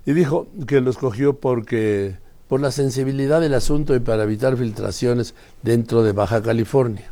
Y dijo que lo escogió porque por la sensibilidad del asunto y para evitar filtraciones dentro de Baja California.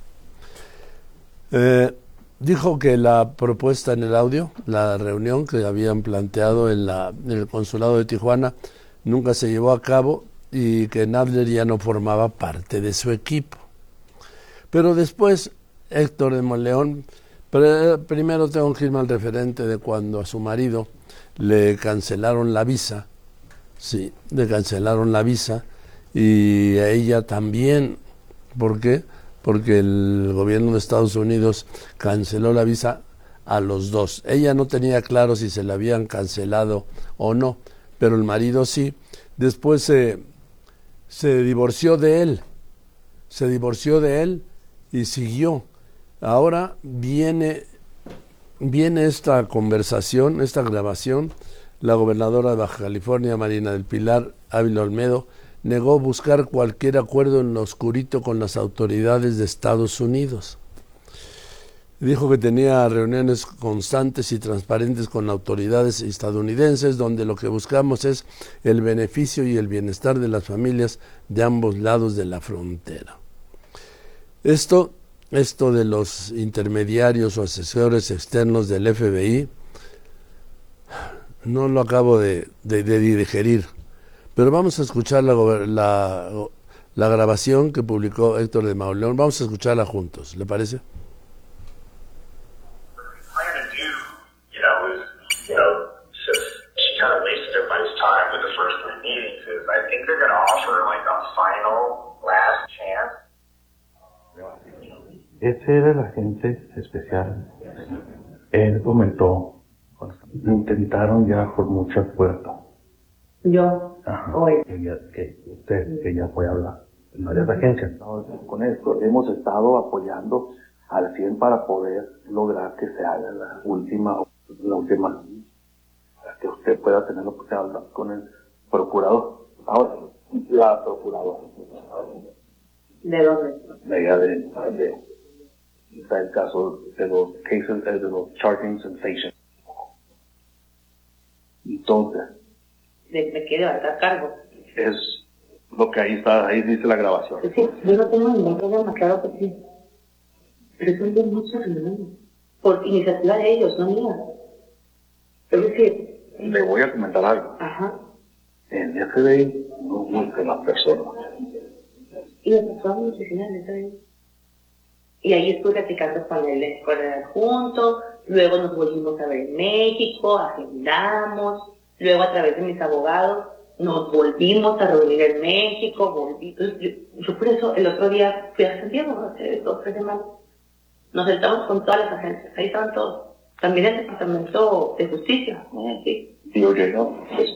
Dijo que la propuesta en el audio, la reunión que habían planteado en el consulado de Tijuana, nunca se llevó a cabo y que Nadler ya no formaba parte de su equipo. Pero después, Héctor de Monleón, primero tengo que irme al referente de cuando a su marido le cancelaron la visa. Sí, le cancelaron la visa y a ella también. ¿Por qué? Porque el gobierno de Estados Unidos canceló la visa a los dos. Ella no tenía claro si se la habían cancelado o no, pero el marido sí. Después se divorció de él. Se divorció de él y siguió. Ahora viene esta conversación, esta grabación. La gobernadora de Baja California, Marina del Pilar Ávila Olmedo, negó buscar cualquier acuerdo en lo oscurito con las autoridades de Estados Unidos. Dijo que tenía reuniones constantes y transparentes con autoridades estadounidenses, donde lo que buscamos es el beneficio y el bienestar de las familias de ambos lados de la frontera. Esto de los intermediarios o asesores externos del FBI, no lo acabo de digerir, pero vamos a escuchar la grabación que publicó Héctor de Mauleón. Vamos a escucharla juntos, ¿le parece? Ese era el agente especial. Él comentó, intentaron ya por muchas puertas. Yo, hoy. Que ya fue a hablar en varias agencias. Con esto hemos estado apoyando al 100 para poder lograr que se haga la última, que usted pueda tener la oportunidad de hablar con el procurador. Ahora, la procuradora. ¿De dónde? De allá está el caso de los cases, de los charging sensations. Entonces, me quiere levantar cargo. Es lo que ahí dice la grabación. Sí, yo no tengo ningún problema, claro que sí. Pero son de muchos hermanos. Por iniciativa de ellos, no mía. Es decir, le voy a comentar algo. Ajá. En el FBI no buscan las personas. Y me pasó a mi oficina en el FBI. Y ahí estuve platicando con el adjunto, luego nos volvimos a ver en México, agendamos, luego a través de mis abogados nos volvimos a reunir en México, yo por eso el otro día fui a Santiago, hace 2 o 3 semanas. Nos sentamos con todas las agencias, ahí estaban todos. También el Departamento de Justicia, sí. DOJ, ¿no?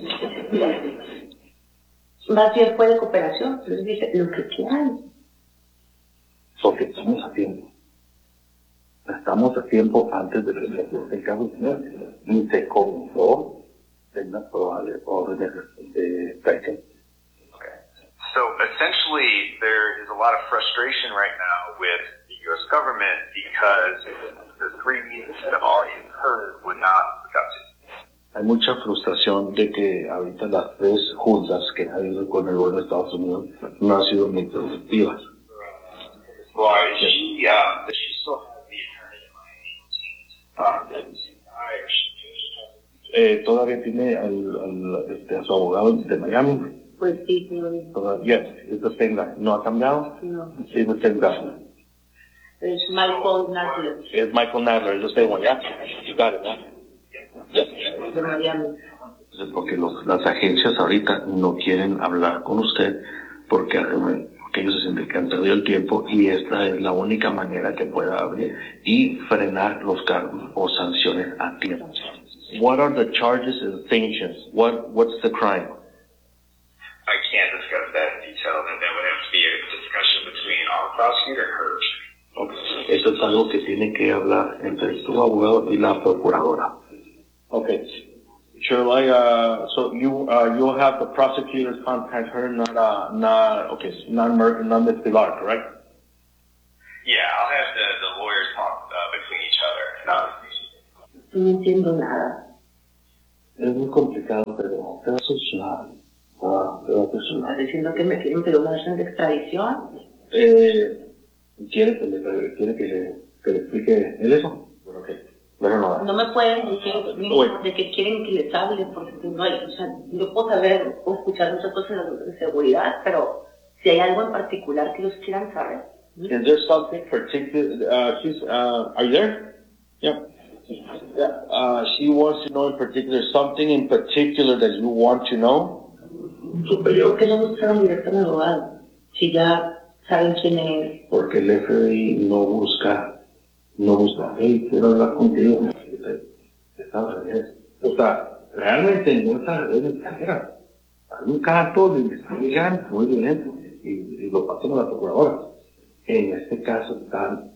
Más bien fue de cooperación, entonces dije, lo que quieran. Porque estamos a tiempo. Estamos a tiempo antes de que el caso ni se comenzó en una probable orden de traición. Okay. So essentially, there is a lot of frustration right now with the U.S. government because the 3 meetings that have already occurred were not productive. Hay mucha frustración de que ahorita las 3 juntas que han habido con el gobierno de Estados Unidos no han sido muy productivas. Well, she still has the attorney in Miami team. Todavía tiene a su abogado de Miami. Pues sí, señorita. Yes, it's the same guy. ¿No ha cambiado? No. It's the same guy. Es Michael Nadler. It's Michael Nadler, it's the same one, yeah? You got it, yeah? Yes. De Miami. Porque las agencias ahorita no quieren hablar con usted porque ellos se sienten que han perdido el tiempo y esta es la única manera que pueda abrir y frenar los cargos o sanciones a tiempo. What are the charges and sanctions? What's the crime? I can't discuss that in detail. That would have to be a discussion between our prosecutor and hers. Okay. Eso es algo que tiene que hablar entre su abogado y la procuradora. Okay. Shirley, so you'll have the prosecutors contact her, not Ms. Pilar, correct? Yeah, I'll have the lawyers talk between each other. No entiendo nada. Es muy complicado, pero se va a solucionar. Se va a solucionar. ¿Estás diciendo que me quieren pedir una orden de extradición? ¿Quiere que le explique él eso? Bueno, ok. Pero no. No me pueden decir de que quieren que les hable, porque no hay, o sea, yo puedo saber o escuchar muchas cosas de seguridad, pero si hay algo en particular que ellos quieran saber. Is there something particular? Are you there? Yeah. She wants to know in particular something in particular that you want to know. ¿Por qué no buscaron directo al abogado? Si ya saben quién es. Porque el FBI no busca, hey, quiero hablar contigo. O sea, realmente no es la red extranjera. Hay un caso de investigación muy violento y lo pasan a la procuradora. En este caso están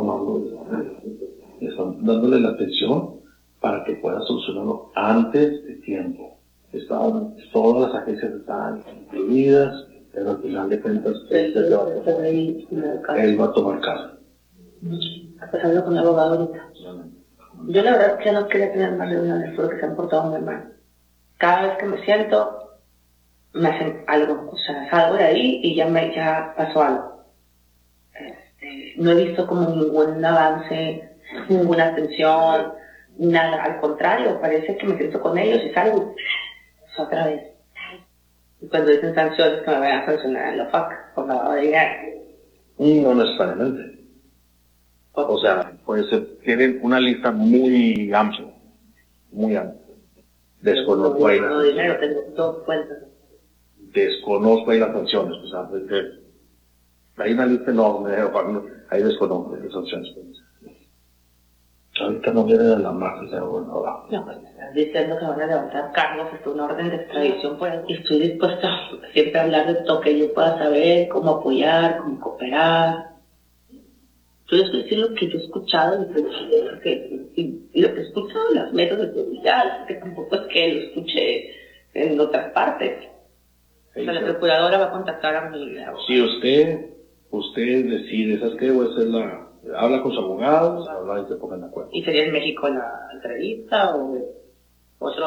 están dándole la atención para que pueda solucionarlo antes de tiempo. Todas las agencias están incluidas, pero al final de cuentas él va a tomar caso. Pues hablo con el abogado ahorita. Yo la verdad que no quería tener más reuniones porque se han portado muy mal. Cada vez que me siento, me hacen algo, o sea, salgo de ahí y ya pasó algo. No he visto como ningún avance, ninguna atención, nada, al contrario, parece que me siento con ellos y salgo otra vez. Y cuando dicen sanciones, que me vayan a sancionar en la FAC por lavado de dinero. No necesariamente. O sea, puede ser, tienen una lista muy amplia, muy amplia. Desconozco ahí no dinero, tengo dos cuentas. Desconozco ahí las sanciones, o sea, hay una lista enorme, ahí desconozco las sanciones. Ahorita no viene de la marca, no, pues me estás diciendo que van a levantar cargos, una orden de extradición, pues estoy dispuesta siempre a hablar de todo que yo pueda saber, cómo apoyar, cómo cooperar. Yo estoy diciendo lo que yo he escuchado y lo que he escuchado en los medios de seguridad, que tampoco es que lo escuché en otras partes. O sea, la procuradora va a contactar a mi abogado. Si usted decide, ¿sabes qué? Voy a hacer habla con su abogado, habla y se pongan de acuerdo. ¿Y sería en México la entrevista o otro?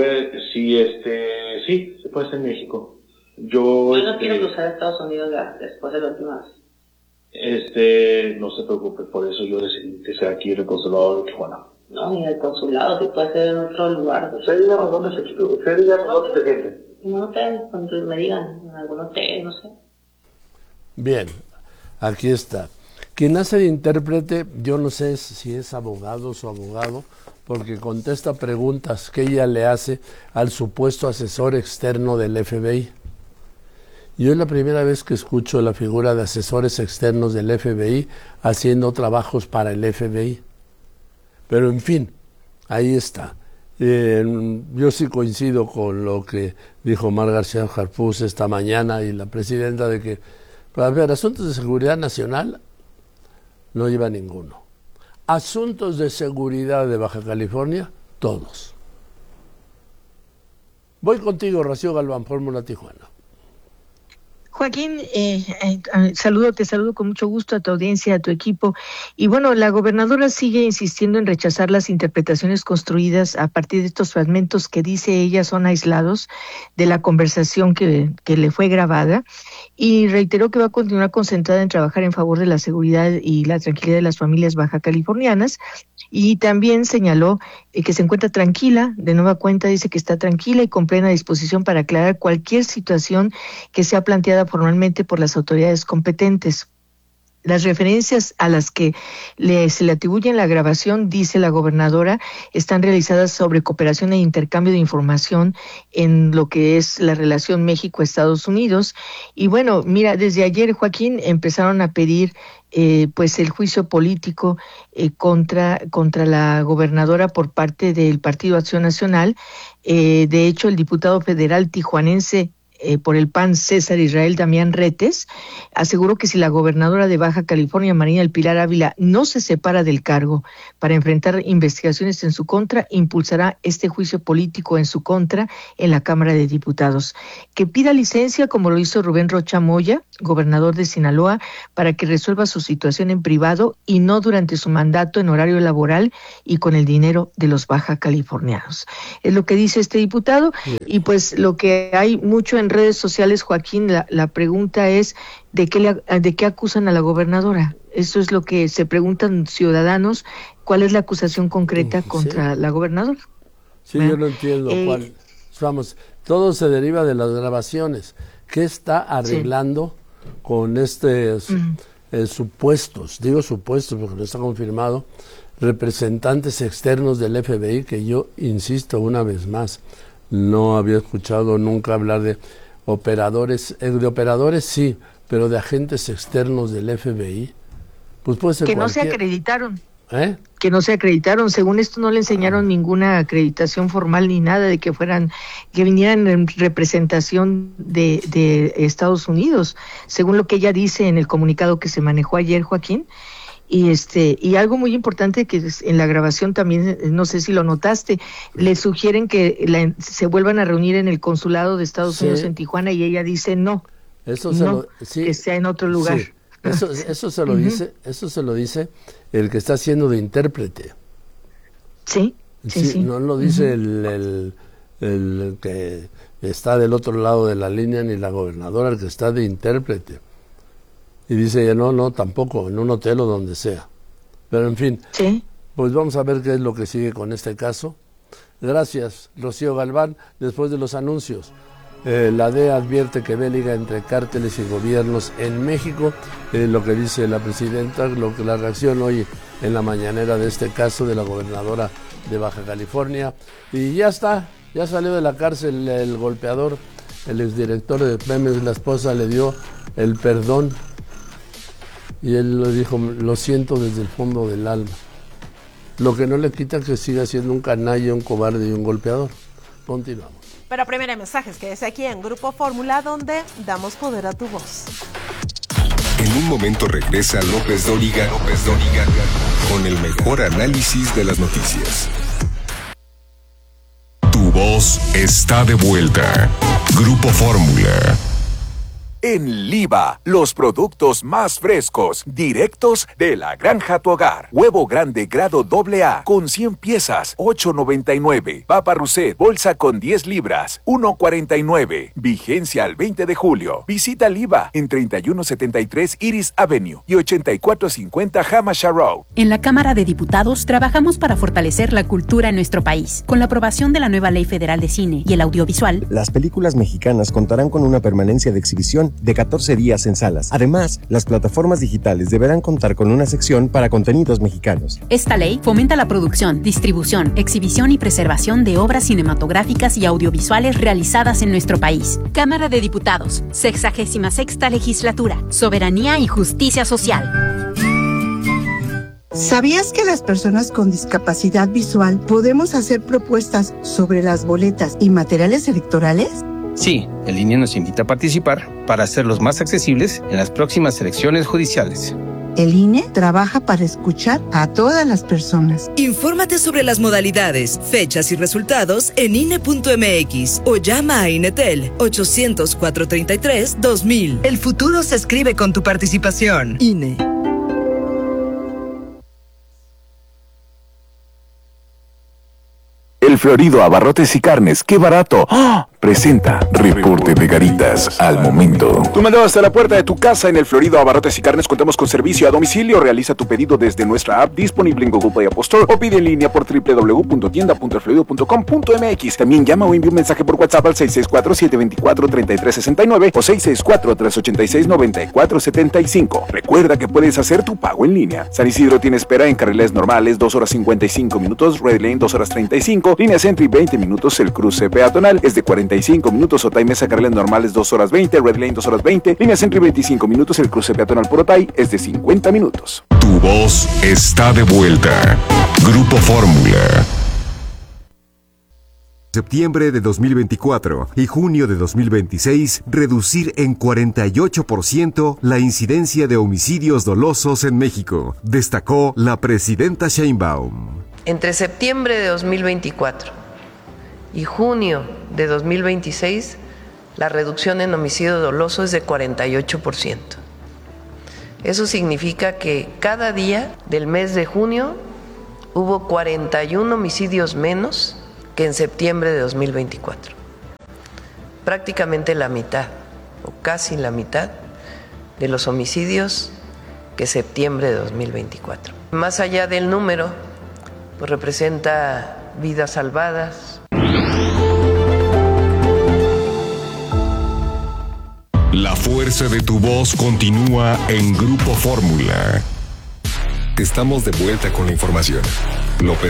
Sí, se puede hacer en México. Yo no quiero cruzar a Estados Unidos después de la última vez. No se preocupe, por eso yo decidí que sea aquí en el consulado de Tijuana. No, ni en el consulado, si puede ser en otro lugar. Usted dígame dónde se siente. En un hotel, cuando me digan, en algún hotel, no sé. Bien, aquí está. Quien hace de intérprete, yo no sé si es abogado o su abogado, porque contesta preguntas que ella le hace al supuesto asesor externo del FBI. Yo es la primera vez que escucho la figura de asesores externos del FBI haciendo trabajos para el FBI. Pero en fin, ahí está. Yo sí coincido con lo que dijo Omar García Harfuch esta mañana y la presidenta de que, para ver, asuntos de seguridad nacional no lleva ninguno. Asuntos de seguridad de Baja California, todos. Voy contigo, Rocío Galván, Fórmula Tijuana. Joaquín, te saludo con mucho gusto a tu audiencia, a tu equipo. Y bueno, la gobernadora sigue insistiendo en rechazar las interpretaciones construidas a partir de estos fragmentos que dice ella son aislados de la conversación que le fue grabada, y reiteró que va a continuar concentrada en trabajar en favor de la seguridad y la tranquilidad de las familias baja californianas. Y también señaló que se encuentra tranquila, de nueva cuenta dice que está tranquila y con plena disposición para aclarar cualquier situación que sea planteada formalmente por las autoridades competentes. Las referencias a las que se le atribuyen la grabación, dice la gobernadora, están realizadas sobre cooperación e intercambio de información en lo que es la relación México-Estados Unidos. Y bueno, mira, desde ayer, Joaquín, empezaron a pedir pues el juicio político contra la gobernadora por parte del Partido Acción Nacional. De hecho, el diputado federal tijuanense por el PAN César Israel Damián Retes, aseguró que si la gobernadora de Baja California, Marina del Pilar Ávila, no se separa del cargo para enfrentar investigaciones en su contra, impulsará este juicio político en su contra en la Cámara de Diputados. Que pida licencia, como lo hizo Rubén Rocha Moya, gobernador de Sinaloa, para que resuelva su situación en privado y no durante su mandato en horario laboral y con el dinero de los baja californianos. Es lo que dice este diputado. Y pues lo que hay mucho en redes sociales, Joaquín, la pregunta es ¿de qué acusan a la gobernadora? Eso es lo que se preguntan ciudadanos, ¿cuál es la acusación concreta contra la gobernadora? Sí, yo no entiendo cuál. Vamos, todo se deriva de las grabaciones. ¿Qué está arreglando con estos supuestos, digo supuestos porque no está confirmado, representantes externos del FBI, que yo insisto una vez más, no había escuchado nunca hablar de operadores sí, pero de agentes externos del FBI? Pues puede ser que cualquier... no se acreditaron. Que no se acreditaron, según esto no le enseñaron ninguna acreditación formal ni nada de que vinieran en representación de Estados Unidos, según lo que ella dice en el comunicado que se manejó ayer, Joaquín. Y algo muy importante que en la grabación también, no sé si lo notaste, le sugieren que se vuelvan a reunir en el consulado de Estados Unidos en Tijuana, y ella dice que sea en otro lugar. Sí. Eso se lo dice el que está haciendo de intérprete. Sí. No lo dice el que está del otro lado de la línea, ni la gobernadora, el que está de intérprete. Y dice ella, no, tampoco, en un hotel o donde sea. Pero en fin, pues vamos a ver qué es lo que sigue con este caso. Gracias, Rocío Galván. Después de los anuncios, la DEA advierte que ve liga entre cárteles y gobiernos en México, lo que dice la presidenta, la reacción hoy en la mañanera de este caso de la gobernadora de Baja California. Y ya salió de la cárcel el golpeador, el exdirector de Pemex. La esposa le dio el perdón y él le dijo, lo siento desde el fondo del alma. Lo que no le quita que siga siendo un canalla, un cobarde y un golpeador. Continuamos. Pero primero mensajes, quédese aquí en Grupo Fórmula, donde damos poder a tu voz. En un momento regresa López Dóriga con el mejor análisis de las noticias. Tu voz está de vuelta. Grupo Fórmula. En Liva, los productos más frescos, directos de la granja a tu hogar. Huevo grande grado AA con 100 piezas, $8.99. Papa Rousset, bolsa con 10 libras, $1.49. Vigencia al 20 de julio. Visita Liva en 3173 Iris Avenue y 8450 Hamasha Road. En la Cámara de Diputados trabajamos para fortalecer la cultura en nuestro país. Con la aprobación de la nueva Ley Federal de Cine y el Audiovisual, las películas mexicanas contarán con una permanencia de exhibición de 14 días en salas. Además, las plataformas digitales deberán contar con una sección para contenidos mexicanos. Esta ley fomenta la producción, distribución, exhibición y preservación de obras cinematográficas y audiovisuales realizadas en nuestro país. Cámara de Diputados, 66ª Legislatura, Soberanía y Justicia Social. ¿Sabías que las personas con discapacidad visual podemos hacer propuestas sobre las boletas y materiales electorales? Sí, el INE nos invita a participar para hacerlos más accesibles en las próximas elecciones judiciales. El INE trabaja para escuchar a todas las personas. Infórmate sobre las modalidades, fechas y resultados en INE.mx o llama a INETEL 800-433-2000. El futuro se escribe con tu participación. INE. El Florido Abarrotes y Carnes, ¡qué barato! ¡Oh! Presenta Reporte de Garitas al momento. Tu mandado hasta la puerta de tu casa. En El Florido Abarrotes y Carnes contamos con servicio a domicilio. Realiza tu pedido desde nuestra app disponible en Google Play App Store o pide en línea por www.tienda.elflorido.com.mx. También llama o envía un mensaje por WhatsApp al 664-724-3369 o 664-386-9475. Recuerda que puedes hacer tu pago en línea. San Isidro tiene espera en carriles normales 2 horas 55 minutos, Red Lane 2 horas 35, línea Centro y 20 minutos. El cruce peatonal es de 45 minutos. Otay Mesa, carriles normales 2 horas 20, Red Lane 2 horas 20, línea Centro y 25 minutos. El cruce peatonal por Otay es de 50 minutos. Tu voz está de vuelta. Grupo Fórmula. Septiembre de 2024 y junio de 2026, reducir en 48% la incidencia de homicidios dolosos en México, destacó la presidenta Sheinbaum. Entre septiembre de 2024 y junio de 2026, la reducción en homicidio doloso es de 48%. Eso significa que cada día del mes de junio hubo 41 homicidios menos que en septiembre de 2024. Prácticamente la mitad, o casi la mitad, de los homicidios que septiembre de 2024. Más allá del número, pues representa vidas salvadas. La fuerza de tu voz continúa en Grupo Fórmula. Estamos de vuelta con la información. López